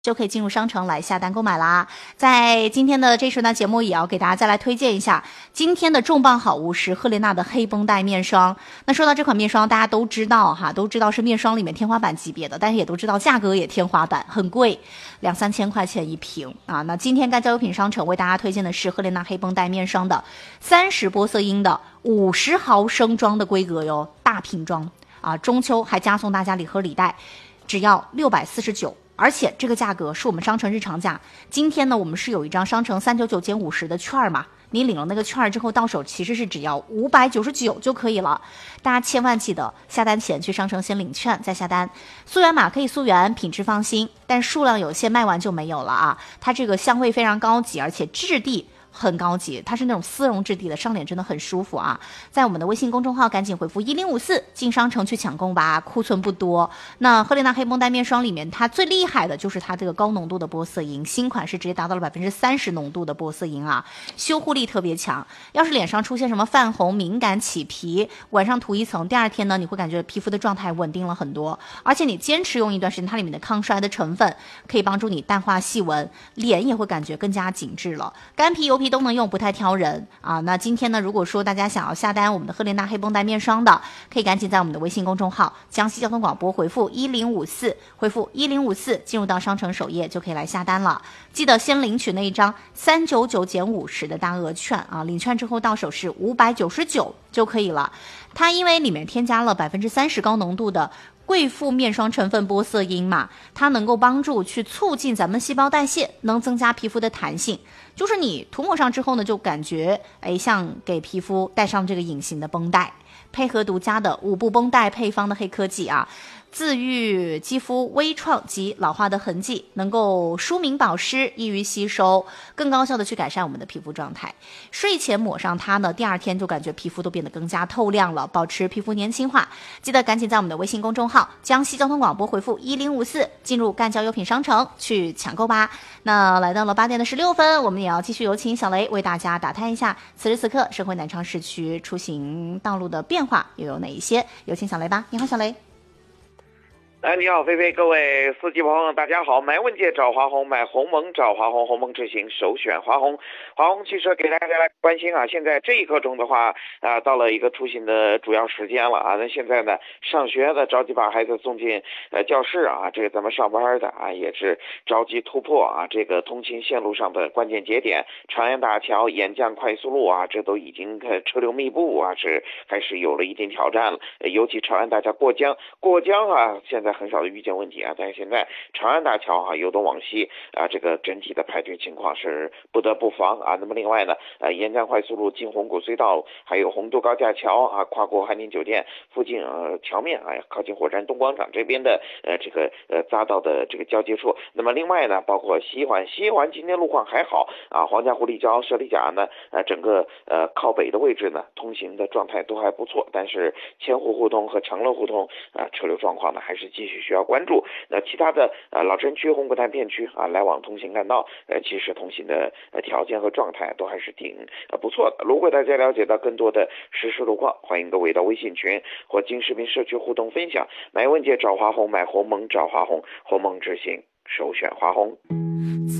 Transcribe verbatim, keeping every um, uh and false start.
就可以进入商城来下单购买啦。在今天的这时段节目也要给大家再来推荐一下，今天的重磅好物是赫莲娜的黑绷带面霜。那说到这款面霜，大家都知道哈，都知道是面霜里面天花板级别的，但是也都知道价格也天花板，很贵，两三千块钱一瓶啊。那今天干胶优品商城为大家推荐的是赫莲娜黑绷带面霜的三十玻色因的五十毫升装的规格哟，大瓶装啊。中秋还加送大家礼盒礼袋，只要六百四十九。而且这个价格是我们商城日常价。今天呢，我们是有一张商城三九九减五十的券嘛，你领了那个券之后，到手其实是只要五百九十九就可以了。大家千万记得下单前去商城先领券再下单。溯源码可以溯源，品质放心，但数量有限，卖完就没有了啊。它这个香味非常高级，而且质地很高级，它是那种丝绒质地的，上脸真的很舒服啊。在我们的微信公众号赶紧回复一零五四进商城去抢购吧，库存不多。那赫莲娜黑绷带面霜里面它最厉害的就是它这个高浓度的玻色因，新款是直接达到了百分之三十浓度的玻色因啊，修护力特别强。要是脸上出现什么泛红、敏感、起皮，晚上涂一层，第二天呢你会感觉皮肤的状态稳定了很多，而且你坚持用一段时间，它里面的抗衰的成分可以帮助你淡化细纹，脸也会感觉更加紧致了。干皮油皮都能用，不太挑人啊。那今天呢，如果说大家想要下单我们的赫莲娜黑绷带面霜的，可以赶紧在我们的微信公众号江西交通广播回复一零五四，回复一零五四进入到商城首页就可以来下单了。记得先领取那一张三九九减五十的大额券啊，领券之后到手是五百九十九就可以了。它因为里面添加了百分之三十高浓度的贵妇面霜成分玻色因嘛，它能够帮助去促进咱们细胞代谢，能增加皮肤的弹性。就是你涂抹上之后呢，就感觉哎像给皮肤戴上这个隐形的绷带，配合独家的五步绷带配方的黑科技啊，自愈肌肤微创及老化的痕迹，能够舒明保湿，易于吸收，更高效的去改善我们的皮肤状态。睡前抹上它呢，第二天就感觉皮肤都变得更加透亮了，保持皮肤年轻化。记得赶紧在我们的微信公众号江西交通广播回复一零五四进入干胶优品商城去抢购吧。那来到了八点的十六分，我们也要继续有请小雷为大家打探一下此时此刻社会南昌市区出行道路的变化又有哪一些，有请小雷吧。你好，小雷。 哎，你好，菲菲，各位司机朋友，大家好！买问界找华虹，买鸿蒙找华虹，鸿蒙之行首选华虹。华虹汽车给大家来关心啊，现在这一刻钟的话啊，到了一个出行的主要时间了啊。那现在呢，上学的着急把孩子送进呃教室啊，这个咱们上班的啊也是着急突破啊，这个通勤线路上的关键节点，长安大桥、沿江快速路啊，这都已经车流密布啊，是开始有了一定挑战了。呃、尤其长安大桥过江，过江啊，现在很少的遇见问题啊，但是现在长安大桥啊由东往西啊，这个整体的排队情况是不得不防啊。那么另外呢，呃，沿江快速路进红谷隧道，还有洪都高架桥啊，跨过汉庭酒店附近呃桥面啊，靠近火车站东广场这边的呃这个呃匝道的这个交接处。那么另外呢，包括西环，西环今天路况还好啊，黄家湖立交、舍利甲呢，呃整个呃靠北的位置呢，通行的状态都还不错，但是千户胡同和长乐胡同啊车流状况呢还是继续需要关注。那其他的呃老城区、红谷潭片区啊，来往通行干道呃其实通行的呃条件和状态都还是挺呃不错的。如果大家了解到更多的实时路况，欢迎各位到微信群或金视频社区互动分享。买问界找华虹，买鸿蒙找华虹，鸿蒙之行首选华虹。